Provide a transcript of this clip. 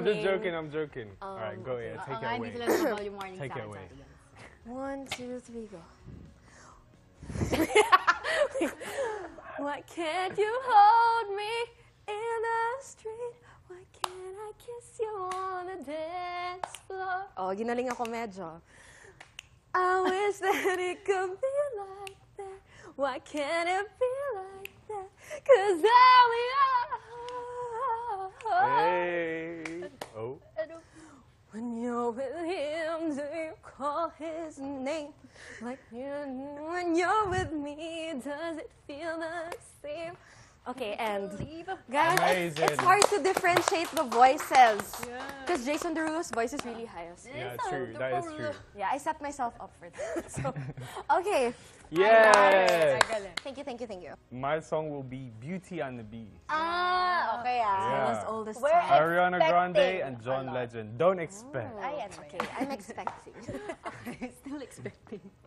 just joking. I'm joking. All right, go ahead. Take it away. Take it away. 1, 2, 3, go. Why can't you hold me in the street? Why can't I kiss you on the dance floor? Oh, ginaling ako medyo. I wish that it could be like that. Why can't it be like that? 'Cause there we are. Hey. Oh. When you're with him, do you call his name? Like when you're with me, does it feel the same? Okay, and guys, it's hard to differentiate the voices. Because Jason Derulo's voice is really high. Yeah, true. That is true. Yeah, I set myself up for that. So, okay. Yes. Thank you, thank you, thank you. My song will be Beauty and the Beast. Okay, Yeah. It was oldest We're time. Ariana Grande and John Legend. Don't expect. Okay, I'm expecting. Still expecting.